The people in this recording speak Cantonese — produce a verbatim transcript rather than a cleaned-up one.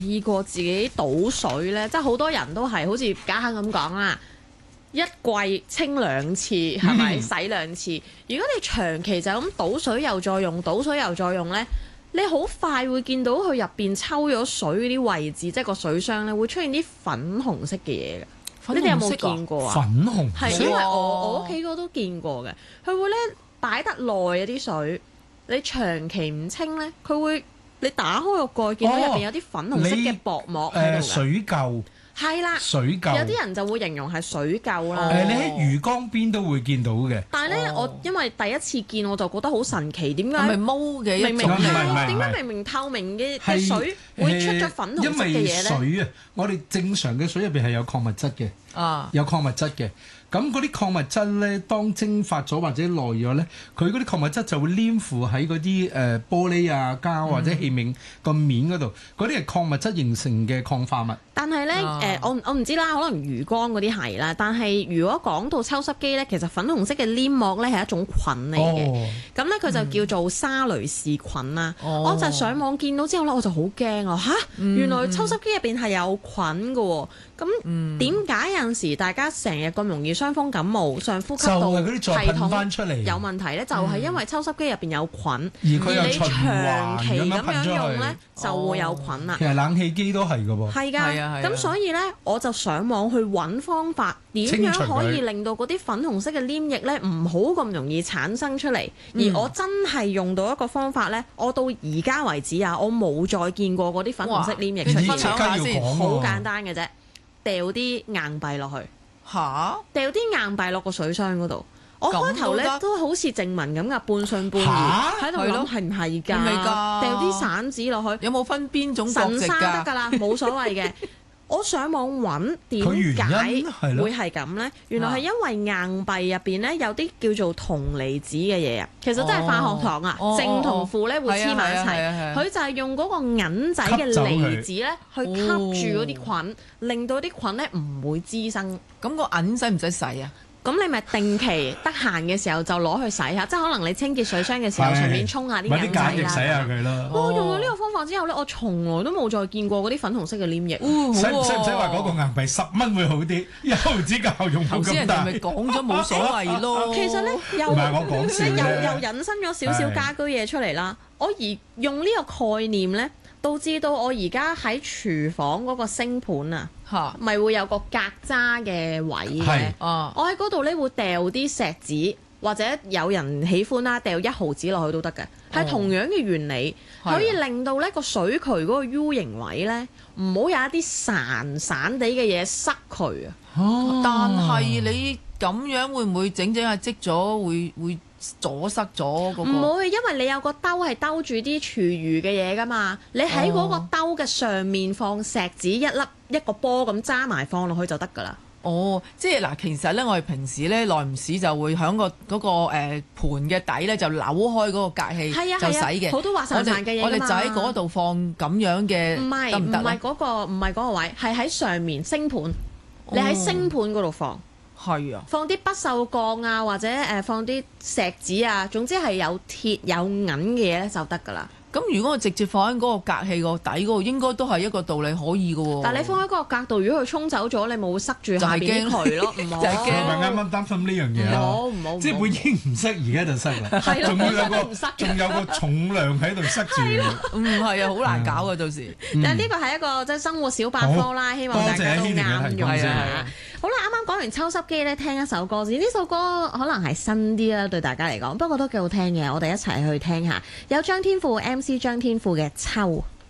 試過自己倒水呢？即係好多人都係好似家亨咁講啦，一季清兩次，係咪、嗯、洗兩次？如果你長期就咁倒水又再用，倒水又再用呢，你好快會見到佢入邊抽咗水嗰啲位置，即係個水箱呢會出現啲粉紅色嘅嘢嘅。你哋有冇見過啊？ 粉紅係因為我我屋企個都見過嘅，佢會咧擺得耐啊啲水，你長期唔清咧，佢會你打開個蓋見到入邊有啲粉紅色嘅薄膜喺度嘅。 水垢係啦， 水垢有啲人就會形容係水垢啦。 誒，你喺魚缸邊都會見到嘅。 但係咧，我因為第一次見我就覺得好神奇，點解係咪毛嘅一種？ 明明係啊，點解唔係唔係明明透明嘅嘅水會出咗粉紅色嘅嘢咧？ 因為水啊，我哋正常嘅水入邊係有礦物質嘅， 啊， 有礦物質嘅。咁嗰啲礦物質咧，當蒸發咗或者耐咗咧，佢嗰啲礦物質就會黏附喺嗰啲誒玻璃啊、膠或者器皿個面嗰度，嗰啲係礦物質形成嘅礦化物。 但係咧，誒、 啊呃，我我唔知啦，可能魚缸嗰啲係啦。但係如果講到抽濕機咧，其實粉紅色嘅黏膜咧係一種菌嚟嘅。咁咧佢就叫做沙雷氏菌啦。 哦、 我就上網見到之後咧，我就好驚啊！嚇， 嗯、 原來抽濕機入邊係有菌嘅喎。咁點解有陣時大家成日咁容易傷風感冒、上呼吸道系統有問題咧？就係、是、因為抽濕機入邊有菌， 嗯、而佢又循環期咁樣用咧， 哦、 就會有菌啦。 其實冷氣機都係嘅噃。 係㗎，咁所以咧，我就上網去揾方法，點樣可以令到嗰啲粉紅色嘅黏液咧唔好咁容易產生出嚟。嗯、而我真係用到一個方法咧，我到而家為止啊，我冇再見過嗰啲粉紅色黏液出現。 分享下先， 好簡單嘅啫。掉啲硬幣落去， 嚇！ 掉啲硬幣落個水箱嗰度。我開頭咧都好似正文咁噶，半信半疑，喺度諗係唔係㗎？掉啲散紙落去， 有冇分邊種國籍㗎？ 神沙得㗎啦，冇所謂嘅。我上網揾點解會係咁呢？原來係因為硬幣入邊咧有啲叫做銅離子嘅嘢啊，其實真係化學糖啊，正同負咧會黐埋一齊，佢就係用嗰個銀仔嘅離子咧去吸住嗰啲菌，令到啲菌咧唔會滋生。 咁個銀使唔使洗啊？ 咁你咪定期得閒嘅時候就攞去洗下，即係可能你清潔水箱嘅時候順便沖下啲銀仔啦。 洗下佢啦。 我用咗呢個方法之後咧，我從來都冇再見過嗰啲粉紅色嘅黏液。 使唔使唔使話嗰個硬幣十蚊會好啲？一毫子嘅效用冇咁大。頭先人哋咪講咗冇所謂咯。 其實咧又唔係我講笑又又引申咗少少家居嘢出嚟啦。我而用呢個概念咧，導致到我而家喺廚房嗰個星盤啊。咪會有個格渣嘅位嘅，我喺嗰度咧會掉啲石子，或者有人喜歡啦，掉一毫子落去都得嘅，係、哦、同樣嘅原理，的可以令到呢個水渠嗰個 U 型位咧，唔好有一啲散散地嘅嘢塞佢啊。 哦、但係你咁樣會唔會整整下積咗會會？會阻塞咗嗰個？ 唔會，因為你有個兜係兜住啲廚餘嘅嘢噶嘛，你喺嗰個兜嘅上面放石子一粒一個波咁揸埋放落去就得㗎啦。 哦，即係嗱，其實咧，我哋平時咧耐唔時就會喺個嗰個誒盤嘅底咧就扭開嗰個隔氣就洗嘅。 好多滑潺潺嘅嘢㗎嘛。 我哋就喺嗰度放咁樣嘅， 唔係唔係嗰個唔係嗰個位，係喺上面星盤，你喺星盤嗰度放。 係啊， 放啲不鏽鋼啊，或者誒、呃、放啲石子啊，總之係有鐵有銀嘅嘢咧就得㗎啦。 咁如果我直接放喺嗰個隔氣個底嗰度，應該都係一個道理可以嘅喎。 但係你放喺嗰個格度，如果佢沖走咗，你咪會塞住下邊啲渠咯，唔好。 就係驚。我咪啱啱擔心呢樣嘢咯。唔好唔好。即係本應唔塞，而家就塞啦。係咯。仲要有個仲有個重量喺度塞住。 唔係啊，好難搞嘅到時。 但係呢個係一個即係生活小百科啦，希望大家都啱用啊。好啦，啱啱講完抽濕機咧，聽一首歌先。呢首歌可能係新啲啦，對大家嚟講，不過都幾好聽嘅。我哋一齊去聽下。有張天賦 M C 張天賦嘅《秋》。